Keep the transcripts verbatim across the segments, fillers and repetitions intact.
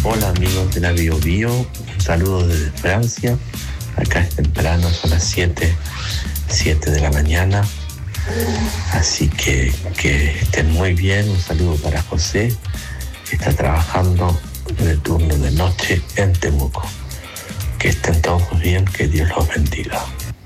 Hola amigos de la Bio Bio, un saludo desde Francia. Acá es temprano, son las siete de la mañana. Así que que estén muy bien. Un saludo para José, que está trabajando en el turno de noche en Temuco. Que estén todos bien, que Dios los bendiga.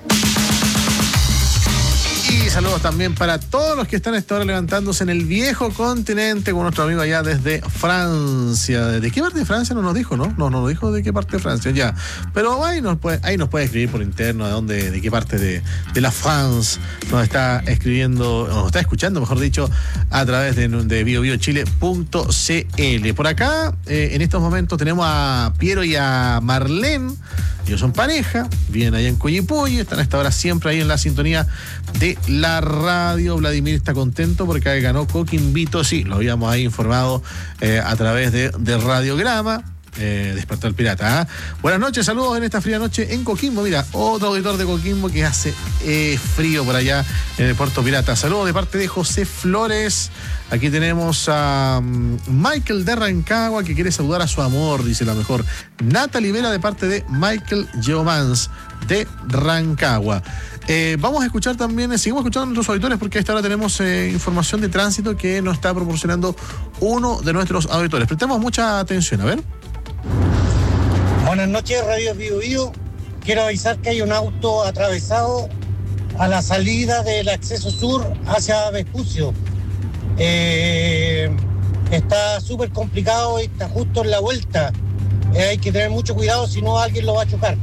Y saludos también para todos los que están a esta hora levantándose en el viejo continente con nuestro amigo allá desde Francia. ¿De qué parte de Francia? No nos dijo, ¿no? No, no nos dijo de qué parte de Francia, ya. Pero ahí nos puede, ahí nos puede escribir por interno de dónde, de qué parte de, de la France nos está escribiendo, nos está escuchando, mejor dicho, a través de, de bio bio chile punto c l. Por acá, eh, en estos momentos tenemos a Piero y a Marlene. Ellos son pareja, viven allá en Coyipulli, están a esta hora siempre ahí en la sintonía de la radio. Vladimir está contento porque ganó Coquimbito, sí, lo habíamos ahí informado eh, a través de, de Radiograma. Eh, Despertó el Pirata. ¿eh? Buenas noches, saludos en esta fría noche en Coquimbo. Mira, otro auditor de Coquimbo que hace eh, frío por allá en el Puerto Pirata. Saludos de parte de José Flores. Aquí tenemos a um, Michael de Rancagua, que quiere saludar a su amor, dice la mejor. Nata Libera de parte de Michael Geomans de Rancagua. Eh, vamos a escuchar también, seguimos escuchando a nuestros auditores porque a esta hora tenemos eh, información de tránsito que nos está proporcionando uno de nuestros auditores. Prestemos mucha atención, a ver. Buenas noches, Radio Bio Bio. Quiero avisar que hay un auto atravesado a la salida del acceso sur hacia Vespucio. Eh, está súper complicado y está justo en la vuelta. Eh, hay que tener mucho cuidado, si no alguien lo va a chocar.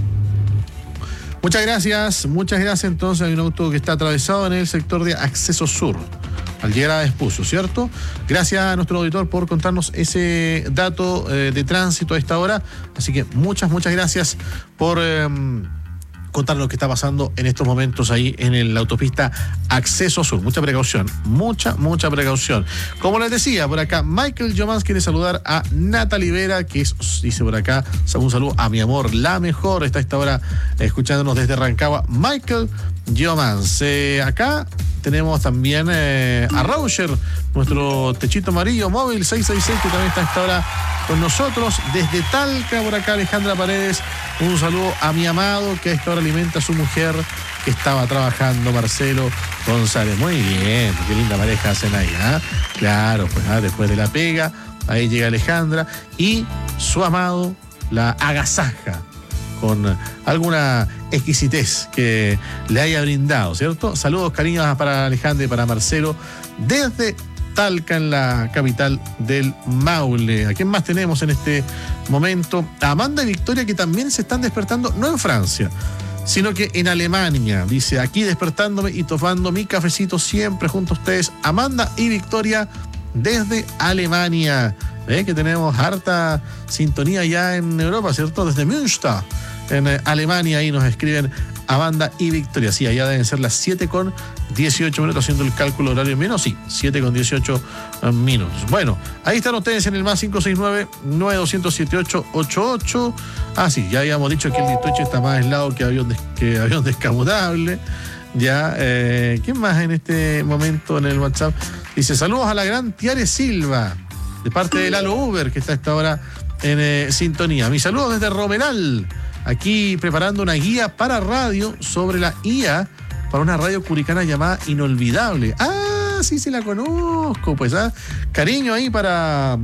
Muchas gracias, muchas gracias. Entonces hay un auto que está atravesado en el sector de acceso sur al llegar a Vespucio, ¿cierto? Gracias a nuestro auditor por contarnos ese dato eh, de tránsito a esta hora. Así que muchas, muchas gracias por eh, contarnos lo que está pasando en estos momentos ahí en la autopista Acceso Sur. Mucha precaución, mucha, mucha precaución. Como les decía, por acá, Michael Jomans quiere saludar a Nata Libera, que es, dice por acá, un saludo a mi amor, la mejor. Está a esta hora eh, escuchándonos desde Rancagua, Michael Jomans. Eh, acá tenemos también eh, a Roger, nuestro techito amarillo móvil seis seis seis, que también está a esta hora con nosotros. Desde Talca, por acá, Alejandra Paredes. Un saludo a mi amado, que a esta hora alimenta a su mujer, que estaba trabajando, Marcelo González. Muy bien, qué linda pareja hacen ahí, ¿ah? ¿eh? Claro, pues ¿eh? Después de la pega, ahí llega Alejandra y su amado la agasaja con alguna exquisitez que le haya brindado, ¿cierto? Saludos, cariños para Alejandra y para Marcelo desde Talca, en la capital del Maule. ¿A quién más tenemos en este momento? A Amanda y Victoria, que también se están despertando, no en Francia, sino que en Alemania. Dice, aquí despertándome y tomando mi cafecito siempre junto a ustedes. Amanda y Victoria desde Alemania. ¿Ves que tenemos harta sintonía ya en Europa, ¿cierto? Desde Münster, en Alemania, ahí nos escriben Amanda y Victoria. Sí, allá deben ser las siete con dieciocho minutos, haciendo el cálculo horario menos. Sí, siete con dieciocho minutos. Bueno, ahí están ustedes en el más cinco seis nueve, nueve dos cero siete ocho ocho ocho. Ah, sí, ya habíamos dicho que el dieciocho está más aislado que avión, des, que avión descamutable. Ya, eh, ¿quién más en este momento en el WhatsApp? Dice, saludos a la gran Tiare Silva, de parte de Lalo Uber, que está a esta hora en eh, sintonía. Mis saludos desde Romeral, aquí preparando una guía para radio sobre la I A para una radio curicana llamada Inolvidable. Ah, sí, sí la conozco. Pues, ah, cariño ahí para...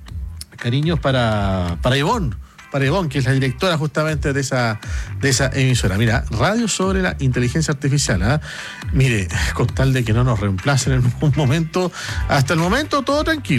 Cariños para, para Ivonne. Para Ivonne, que es la directora justamente de esa, de esa emisora. Mira, radio sobre la inteligencia artificial. ¿eh? Mire, con tal de que no nos reemplacen en un momento, hasta el momento todo tranquilo.